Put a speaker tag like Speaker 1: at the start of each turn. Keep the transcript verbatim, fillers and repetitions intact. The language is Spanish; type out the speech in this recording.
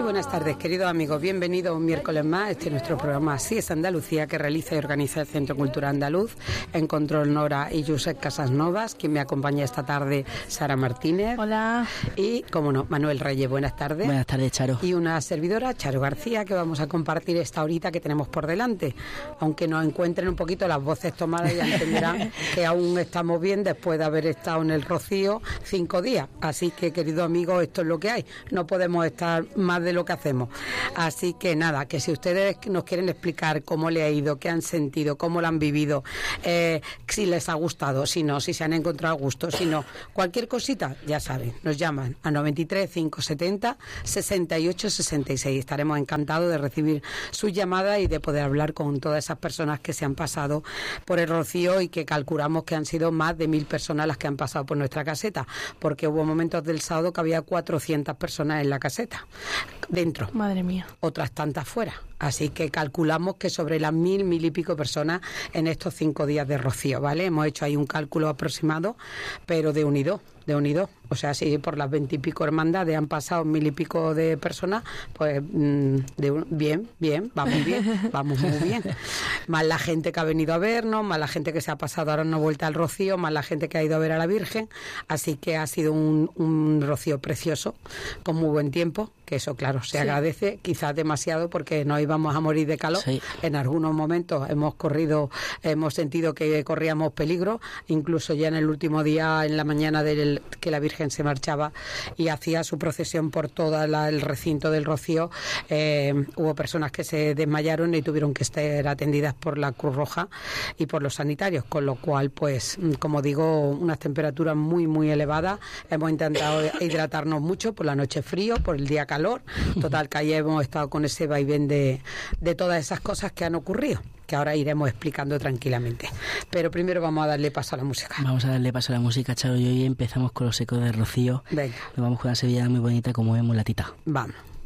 Speaker 1: buenas tardes, queridos amigos. Bienvenidos un miércoles más. Este es nuestro programa Así es Andalucía, que realiza y organiza el Centro Cultural Andaluz. En control Nora y Josep Casasnovas. Quien me acompaña esta tarde, Sara Martínez.
Speaker 2: Hola.
Speaker 1: Y, como no, Manuel Reyes. Buenas tardes.
Speaker 2: Buenas tardes, Charo.
Speaker 1: Y una servidora, Charo García, que vamos a compartir esta horita que tenemos por delante. Aunque nos encuentren un poquito las voces tomadas, ya entenderán que aún estamos bien después de haber estado en el Rocío cinco días. Así que, queridos amigos, esto es lo que hay. No podemos estar más de lo que hacemos. Así que nada, que si ustedes nos quieren explicar cómo le ha ido, qué han sentido, cómo lo han vivido, eh, si les ha gustado, si no, si se han encontrado a gusto, si no, cualquier cosita, ya saben, nos llaman a noventa y tres, quinientos setenta, sesenta y ocho sesenta y seis. Estaremos encantados de recibir sus llamadas y de poder hablar con todas esas personas que se han pasado por el Rocío y que calculamos que han sido más de mil personas las que han pasado por nuestra caseta, porque hubo momentos del sábado que había cuatrocientas personas en la caseta dentro.
Speaker 2: Madre mía.
Speaker 1: Otras tantas fuera. Así que calculamos que sobre las mil, mil y pico personas en estos cinco días de Rocío, ¿vale? Hemos hecho ahí un cálculo aproximado, pero de unido, de unido. O sea, si por las veintipico hermandades han pasado mil y pico de personas, pues mmm, de un, bien, bien, vamos bien, vamos muy bien. Más la gente que ha venido a vernos, más la gente que se ha pasado ahora una vuelta al Rocío, más la gente que ha ido a ver a la Virgen. Así que ha sido un, un Rocío precioso, con muy buen tiempo, que eso, claro, se sí. agradece, quizás demasiado porque nos íbamos a morir de calor. Sí. En algunos momentos hemos corrido, hemos sentido que corríamos peligro, incluso ya en el último día, en la mañana del que la Virgen se marchaba y hacía su procesión por todo el recinto del Rocío, eh, hubo personas que se desmayaron y tuvieron que estar atendidas por la Cruz Roja y por los sanitarios, con lo cual, pues, como digo, unas temperaturas muy, muy elevadas. Hemos intentado hidratarnos mucho, por la noche frío, por el día calor. Total, que ayer hemos estado con ese vaivén de, de todas esas cosas que han ocurrido, que ahora iremos explicando tranquilamente. Pero primero vamos a darle paso a la música.
Speaker 2: Vamos a darle paso a la música, Charo, y hoy empezamos con los ecos de Rocío.
Speaker 1: Venga.
Speaker 2: Nos vamos con una sevillana muy bonita como es Mulatita.
Speaker 1: Vamos.